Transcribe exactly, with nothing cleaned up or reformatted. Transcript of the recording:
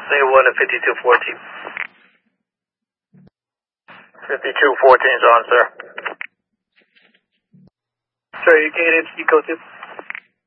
Say one to fifty-two fourteen. fifty-two fourteen is on, sir. Sir, you can get into Eco two.